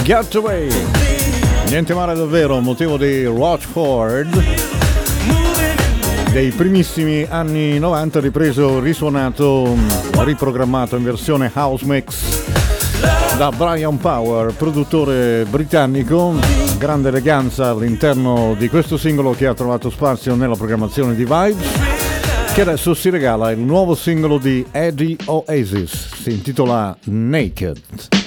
Get Away, niente male davvero, motivo di Rochford dei primissimi anni 90, ripreso, risuonato, riprogrammato in versione house mix da Brian Power, produttore britannico. Grande eleganza all'interno di questo singolo che ha trovato spazio nella programmazione di Vibes, che adesso si regala il nuovo singolo di Eddie Oasis, si intitola Naked.